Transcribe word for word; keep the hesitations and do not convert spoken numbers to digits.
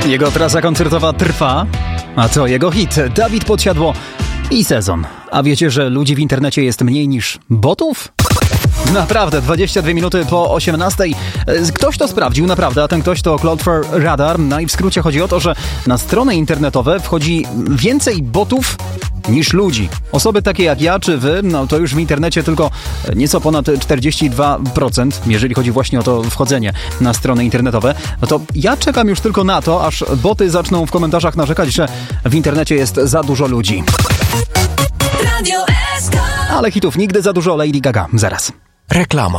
Jego trasa koncertowa trwa, a co jego hit? Dawid Podsiadło i Sezon. A wiecie, że ludzi w internecie jest mniej niż botów? Naprawdę, dwadzieścia dwie minuty po osiemnastej. Ktoś to sprawdził, naprawdę, a ten ktoś to Cloudflare Radar. No i w skrócie chodzi o to, że na strony internetowe wchodzi więcej botów niż ludzi. Osoby takie jak ja czy wy, no to już w internecie tylko nieco ponad czterdzieści dwa procent, jeżeli chodzi właśnie o to wchodzenie na strony internetowe. No to ja czekam już tylko na to, aż boty zaczną w komentarzach narzekać, że w internecie jest za dużo ludzi. Ale hitów nigdy za dużo. Lady Gaga. Zaraz. Reklama.